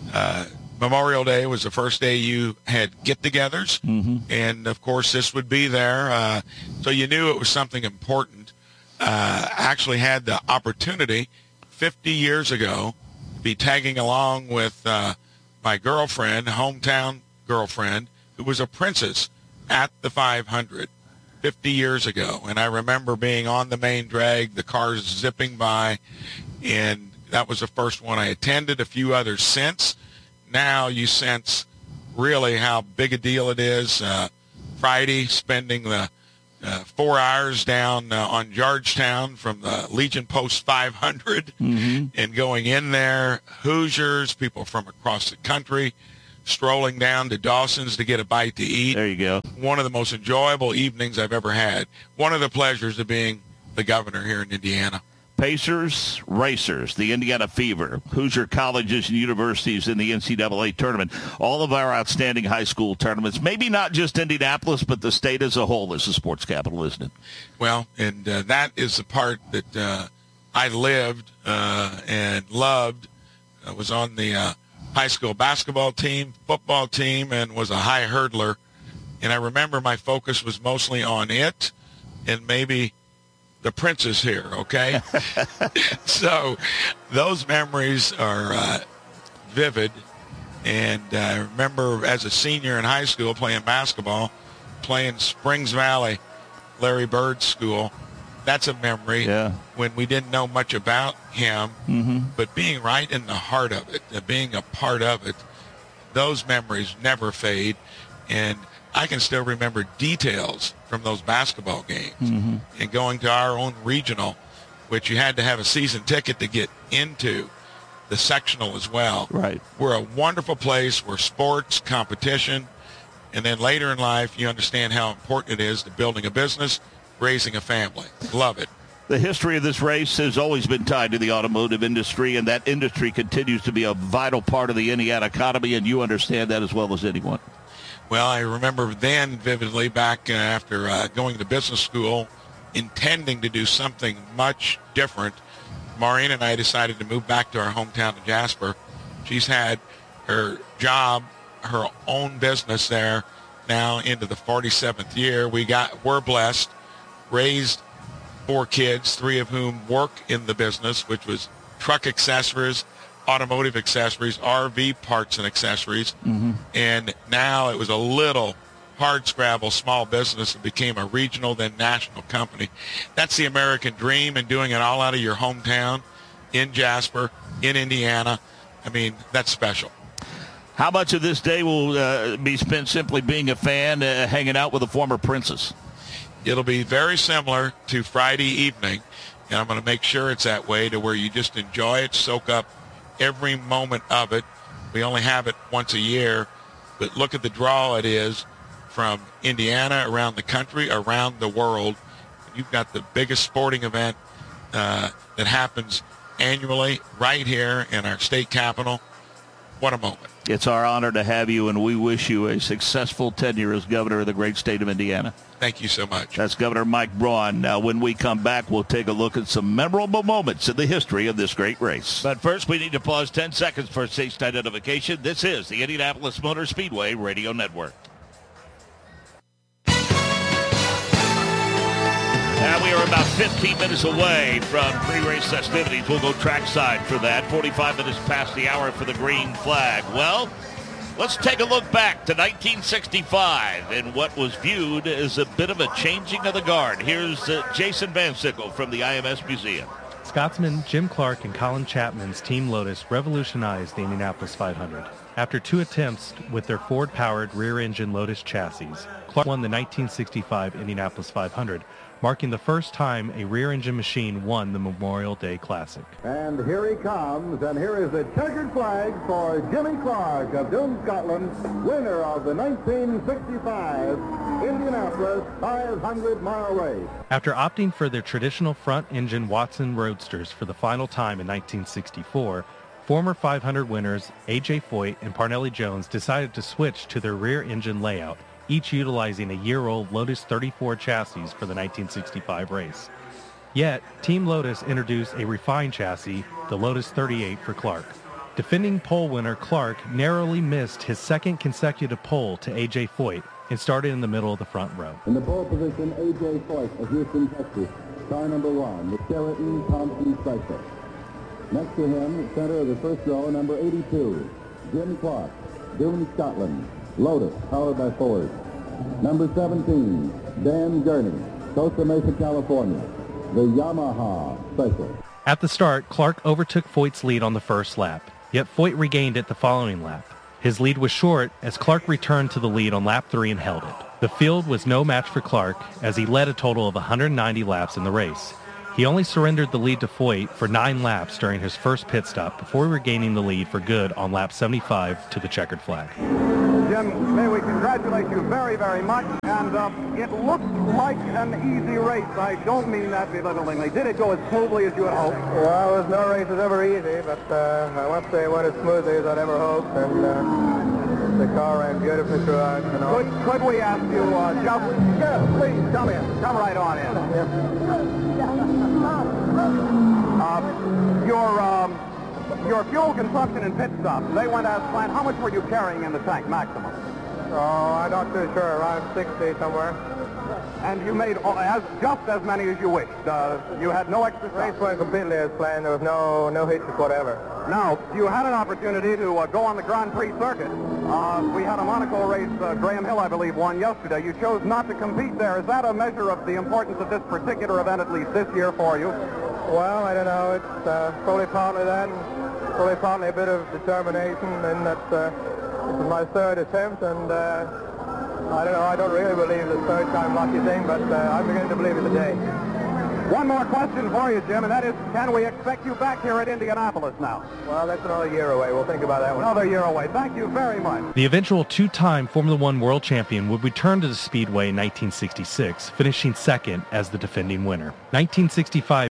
Memorial Day was the first day you had get-togethers, and of course this would be there. So you knew it was something important. Actually had the opportunity 50 years ago to be tagging along with my girlfriend, hometown girlfriend, who was a princess at the 500 50 years ago. And I remember being on the main drag, the cars zipping by, and that was the first one I attended. A few others since. Now you sense really how big a deal it is. Friday, spending the 4 hours down on Georgetown from the Legion Post 500 and going in there, Hoosiers, people from across the country, strolling down to Dawson's to get a bite to eat. There you go. One of the most enjoyable evenings I've ever had. One of the pleasures of being the governor here in Indiana. Pacers, Racers, the Indiana Fever, Hoosier colleges and universities in the NCAA tournament, all of our outstanding high school tournaments, maybe not just Indianapolis, but the state as a whole is a sports capital, isn't it? Well, and that is the part that I lived and loved. I was on the high school basketball team, football team, and was a high hurdler. And I remember my focus was mostly on it and maybe the princess here, okay? So those memories are vivid. And I remember as a senior in high school playing basketball, playing Springs Valley, Larry Bird's school. That's a memory when we didn't know much about him, but being right in the heart of it, being a part of it, those memories never fade. And I can still remember details from those basketball games and going to our own regional, which you had to have a season ticket to get into, the sectional as well. Right. We're a wonderful place where sports, competition, and then later in life you understand how important it is to building a business, raising a family. Love it. The history of this race has always been tied to the automotive industry, and that industry continues to be a vital part of the Indiana economy, and you understand that as well as anyone. Well, I remember then vividly back after going to business school, intending to do something much different. Maureen and I decided to move back to our hometown of Jasper. She's had her job, her own business there now into the 47th year. We're blessed, raised 4 kids, 3 of whom work in the business, which was truck accessories, automotive accessories, RV parts and accessories. And now it was a little hardscrabble small business that became a regional, then national company. That's the American dream, and doing it all out of your hometown in Jasper, in Indiana. I mean, that's special. How much of this day will be spent simply being a fan, hanging out with a former princess? It'll be very similar to Friday evening, and I'm going to make sure it's that way to where you just enjoy it, soak up every moment of it. We only have it once a year, but look at the draw it is from Indiana, around the country, around the world. You've got the biggest sporting event that happens annually right here in our state capital. What a moment. It's our honor to have you, and we wish you a successful tenure as governor of the great state of Indiana. Thank you so much. That's Governor Mike Braun. Now, when we come back, we'll take a look at some memorable moments in the history of this great race. But first, we need to pause 10 seconds for station identification. This is the Indianapolis Motor Speedway Radio Network. And we are about 15 minutes away from pre-race festivities. We'll go trackside for that. 45 minutes past the hour for the green flag. Well, let's take a look back to 1965 and what was viewed as a bit of a changing of the guard. Here's Jason Van Sickle from the IMS Museum. It's Scotsman Jim Clark and Colin Chapman's Team Lotus revolutionized the Indianapolis 500. After 2 attempts with their Ford-powered rear-engine Lotus chassis, Clark won the 1965 Indianapolis 500, marking the first time a rear-engine machine won the Memorial Day Classic. And here he comes, and here is the checkered flag for Jimmy Clark of Doon, Scotland, winner of the 1965 Indianapolis 500-mile race. After opting for their traditional front-engine Watson Roadsters for the final time in 1964, former 500 winners A.J. Foyt and Parnelli Jones decided to switch to their rear-engine layout, each utilizing a year-old Lotus 34 chassis for the 1965 race. Yet, Team Lotus introduced a refined chassis, the Lotus 38 for Clark. Defending pole winner Clark narrowly missed his second consecutive pole to A.J. Foyt and started in the middle of the front row. In the pole position, A.J. Foyt of Houston, Texas, car number 1, the Sheraton Thompson Special. Next to him, center of the first row, number 82, Jim Clark, Doon, Scotland, Lotus, powered by Ford. Number 17, Dan Gurney, Costa Mesa, California, the Yamaha Special. At the start, Clark overtook Foyt's lead on the first lap, yet Foyt regained it the following lap. His lead was short as Clark returned to the lead on lap 3 and held it. The field was no match for Clark as he led a total of 190 laps in the race. He only surrendered the lead to Foyt for 9 laps during his first pit stop before regaining the lead for good on lap 75 to the checkered flag. Jim, may we congratulate you very, very much. And it looked like an easy race. I don't mean that belittlingly. Did it go as smoothly as you had hoped? Well, there's no race is ever easy, but I must say it went as smoothly as I'd ever hoped. And the car ran beautifully throughout. You know. Could we ask you, just, yeah, please, come in. Come right on in. Your fuel consumption and pit stops, they went as planned. How much were you carrying in the tank, maximum? Oh, I'm not too sure. Around 60 somewhere. And you made just as many as you wished. You had no extra stops. Race went completely as planned. There was no hitches whatever. Now, you had an opportunity to go on the Grand Prix circuit. We had a Monaco race. Graham Hill, I believe, won yesterday. You chose not to compete there. Is that a measure of the importance of this particular event, at least this year, for you? Well, I don't know. It's probably partly that, and probably partly a bit of determination, and that this is my third attempt, and I don't know. I don't really believe the third time lucky thing, but I'm beginning to believe it today. One more question for you, Jim, and that is, can we expect you back here at Indianapolis now? Well, that's another year away. We'll think about that one. Another year away. Thank you very much. The eventual 2-time Formula One world champion would return to the Speedway in 1966, finishing second as the defending winner. 1965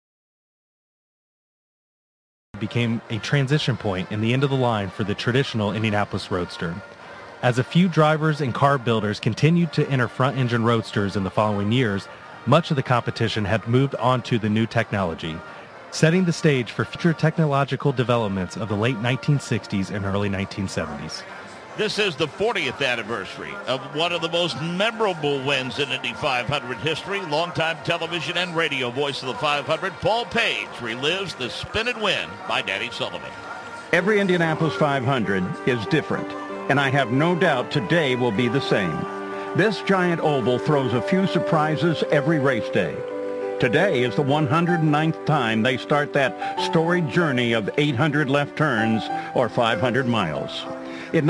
became a transition point in the end of the line for the traditional Indianapolis Roadster. As a few drivers and car builders continued to enter front-engine Roadsters in the following years, much of the competition had moved on to the new technology, setting the stage for future technological developments of the late 1960s and early 1970s. This is the 40th anniversary of one of the most memorable wins in Indy 500 history. Longtime television and radio voice of the 500, Paul Page, relives the spin and win by Danny Sullivan. Every Indianapolis 500 is different, and I have no doubt today will be the same. This giant oval throws a few surprises every race day. Today is the 109th time they start that storied journey of 800 left turns or 500 miles. In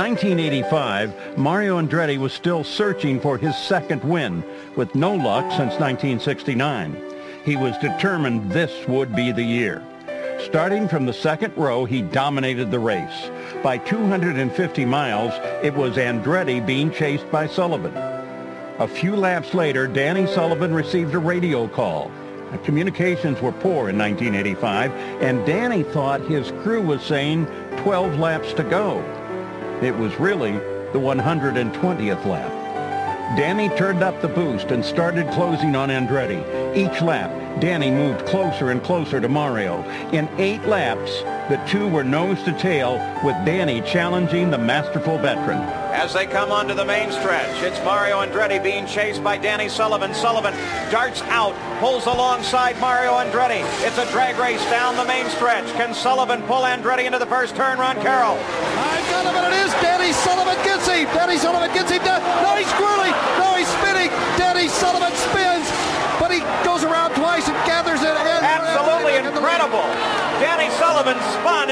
1985, Mario Andretti was still searching for his second win, with no luck since 1969. He was determined this would be the year. Starting from the second row, he dominated the race. By 250 miles, it was Andretti being chased by Sullivan. A few laps later, Danny Sullivan received a radio call. Communications were poor in 1985, and Danny thought his crew was saying 12 laps to go. It was really the 120th lap. Danny turned up the boost and started closing on Andretti. Each lap, Danny moved closer and closer to Mario. In 8 laps, the two were nose to tail, with Danny challenging the masterful veteran. As they come onto the main stretch, it's Mario Andretti being chased by Danny Sullivan. Sullivan darts out, pulls alongside Mario Andretti. It's a drag race down the main stretch. Can Sullivan pull Andretti into the first turn, Ron Carroll? I've got him, and it is Danny Sullivan gets him. Danny Sullivan gets him down. No, he's squirrely. No, he's spinning. Danny Sullivan spins, but he goes around twice and gathers it. Absolutely incredible.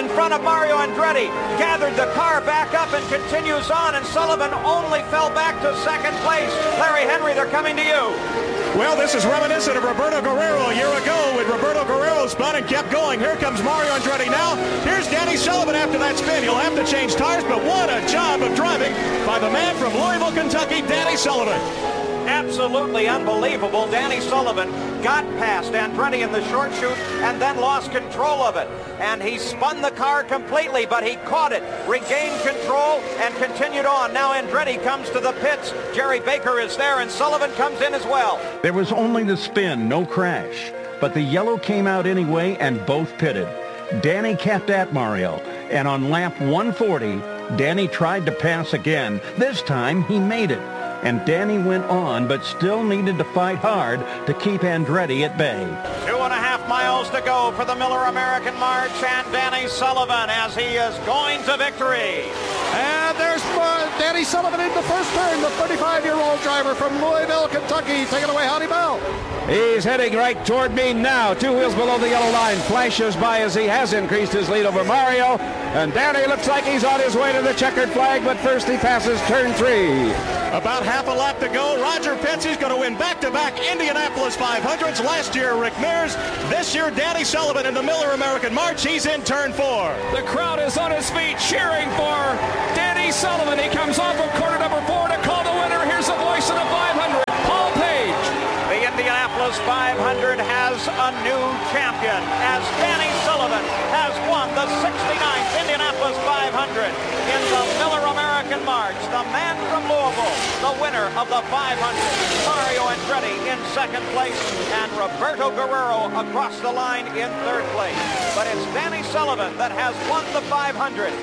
in front of Mario Andretti, gathered the car back up and continues on, and Sullivan only fell back to second place. Larry Henry, they're coming to you. Well, this is reminiscent of Roberto Guerrero a year ago when Roberto Guerrero spun and kept going. Here comes Mario Andretti now. Here's Danny Sullivan after that spin. He'll have to change tires, but what a job of driving by the man from Louisville, Kentucky, Danny Sullivan. Absolutely unbelievable. Danny Sullivan got past Andretti in the short chute and then lost control of it. And he spun the car completely, but he caught it, regained control, and continued on. Now Andretti comes to the pits. Jerry Baker is there, and Sullivan comes in as well. There was only the spin, no crash. But the yellow came out anyway, and both pitted. Danny kept at Mario, and on lap 140, Danny tried to pass again. This time, he made it. And Danny went on, but still needed to fight hard to keep Andretti at bay. 2.5 miles to go for the Miller American March, and Danny Sullivan as he is going to victory. And there's Danny Sullivan in the first turn, the 35-year-old driver from Louisville, Kentucky. Take it away, Howdy Bell. He's heading right toward me now. 2 wheels below the yellow line. Flashes by as he has increased his lead over Mario. And Danny looks like he's on his way to the checkered flag, but first he passes turn 3. About half a lap to go. Roger Penske's going to win back-to-back Indianapolis 500s. Last year, Rick Mears. This year, Danny Sullivan in the Miller American March. He's in turn 4. The crowd is on his feet cheering for Danny Sullivan. He comes off of corner number 4 to call the winner. Here's the voice of the 500, Paul Page. The Indianapolis 500 has a new champion as Danny Sullivan has won the 69th Indianapolis 500 in the Miller American March. The man from Louisville, the winner of the 500. Mario Andretti in second place and Roberto Guerrero across the line in third place. But it's Danny Sullivan that has won the 500.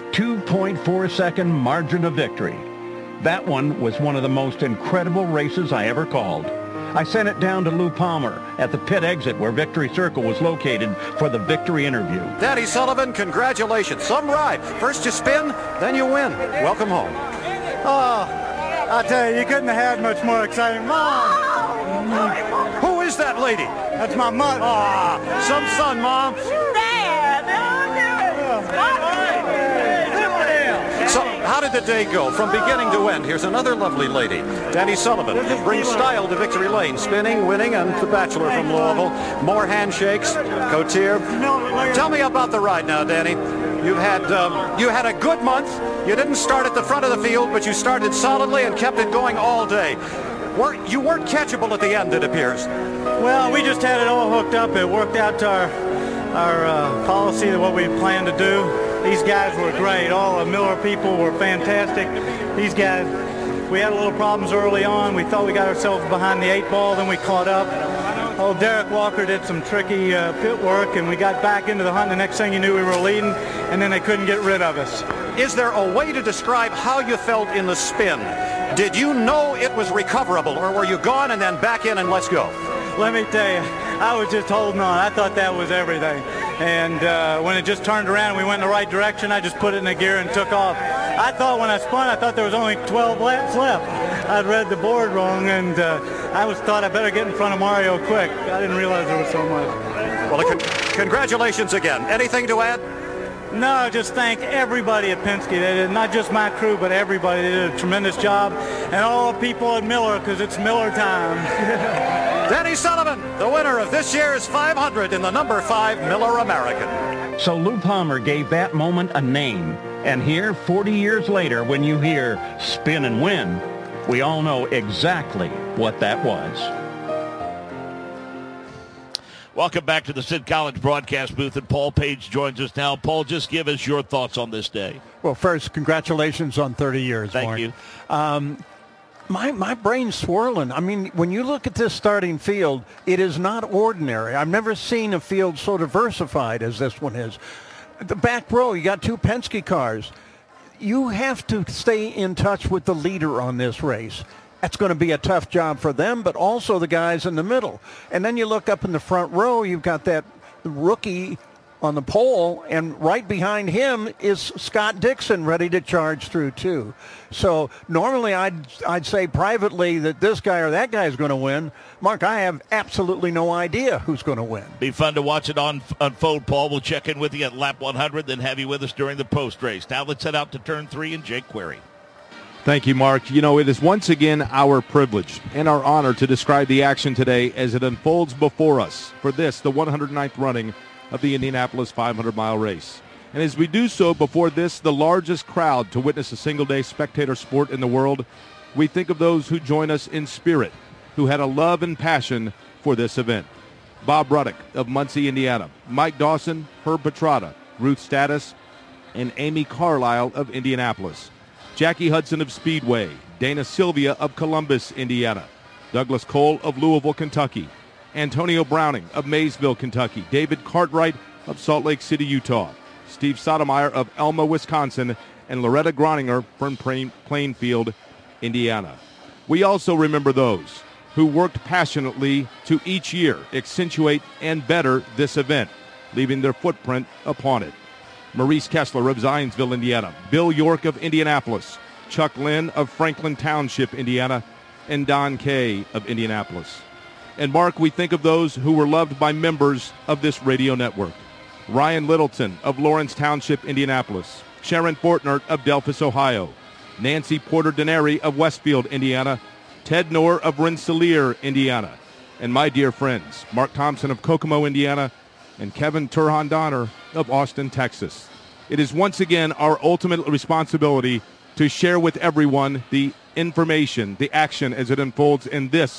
2.4 second margin of victory. That one was one of the most incredible races I ever called. I sent it down to Lou Palmer at the pit exit where Victory Circle was located for the victory interview. Danny Sullivan, congratulations. Some ride. First you spin, then you win. Welcome home. Oh, I tell you couldn't have had much more exciting. Mom! Who is that lady? That's my mother. Ah, some son, Mom. So, how did the day go from beginning to end? Here's another lovely lady, Danny Sullivan. Brings style to Victory Lane, spinning, winning, and the Bachelor from Louisville. More handshakes, Cotier. Tell me about the ride now, Danny. You had a good month. You didn't start at the front of the field, but you started solidly and kept it going all day. You weren't catchable at the end, it appears. Well, we just had it all hooked up. It worked out to our policy of what we planned to do. These guys were great. All the Miller people were fantastic. These guys, we had a little problems early on. We thought we got ourselves behind the 8 ball, then we caught up. Oh, Derek Walker did some tricky pit work, and we got back into the hunt. The next thing you knew, we were leading, and then they couldn't get rid of us. Is there a way to describe how you felt in the spin? Did you know it was recoverable, or were you gone and then back in and let's go? Let me tell you, I was just holding on. I thought that was everything. And when it just turned around and we went in the right direction, I just put it in the gear and took off. I thought when I spun, I thought there was only 12 laps left. I'd read the board wrong, and I thought I better get in front of Mario quick. I didn't realize there was so much. Well, congratulations again. Anything to add? No, just thank everybody at Penske. They did, not just my crew, but everybody. They did a tremendous job. And all the people at Miller, because it's Miller time. Danny Sullivan, the winner of this year's 500 in the number 5 Miller American. So Lou Palmer gave that moment a name. And here, 40 years later, when you hear spin and win, we all know exactly what that was. Welcome back to the Sid College broadcast booth, and Paul Page joins us now. Paul, just give us your thoughts on this day. Well, first, congratulations on 30 years, Thank Mark. you. My brain's swirling. I mean, when you look at this starting field, it is not ordinary. I've never seen a field so diversified as this one is. The back row, you got 2 Penske cars. You have to stay in touch with the leader on this race. That's going to be a tough job for them, but also the guys in the middle. And then you look up in the front row, you've got that rookie on the pole, and right behind him is Scott Dixon ready to charge through too. So normally I'd say privately that this guy or that guy is going to win. Mark, I have absolutely no idea who's going to win. Be fun to watch it unfold, Paul. We'll check in with you at lap 100, then have you with us during the post race. Now let's head out to turn 3 and Jake Query. Thank you, Mark. You know, it is once again our privilege and our honor to describe the action today as it unfolds before us for this, the 109th running of the Indianapolis 500-mile race. And as we do so before this, the largest crowd to witness a single-day spectator sport in the world, we think of those who join us in spirit, who had a love and passion for this event. Bob Ruddock of Muncie, Indiana, Mike Dawson, Herb Petrata, Ruth Status, and Amy Carlisle of Indianapolis. Jackie Hudson of Speedway, Dana Sylvia of Columbus, Indiana, Douglas Cole of Louisville, Kentucky, Antonio Browning of Maysville, Kentucky, David Cartwright of Salt Lake City, Utah, Steve Sotomayor of Elma, Wisconsin, and Loretta Groninger from Plainfield, Indiana. We also remember those who worked passionately to each year accentuate and better this event, leaving their footprint upon it. Maurice Kessler of Zionsville, Indiana, Bill York of Indianapolis, Chuck Lynn of Franklin Township, Indiana, and Don Kay of Indianapolis. And Mark, we think of those who were loved by members of this radio network. Ryan Littleton of Lawrence Township, Indianapolis, Sharon Fortner of Delphus, Ohio, Nancy Porter Denary of Westfield, Indiana, Ted Knorr of Rensselaer, Indiana, and my dear friends, Mark Thompson of Kokomo, Indiana, and Kevin Turhan Donner of Austin, Texas. It is once again our ultimate responsibility to share with everyone the information, the action as it unfolds in this,